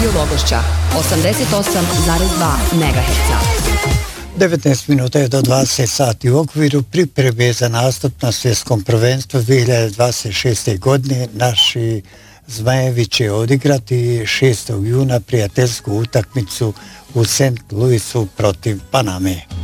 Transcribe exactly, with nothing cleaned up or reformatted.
Radio Logošća, osamdeset osam zarez dva megaherca. devetnaest minuta je do dvadeset sati. U okviru pripreme za nastup na svjetskom prvenstvu dvije hiljade dvadeset šeste. godine naši Zmajevi će odigrati šestog juna prijateljsku utakmicu u Saint Louisu protiv Paname.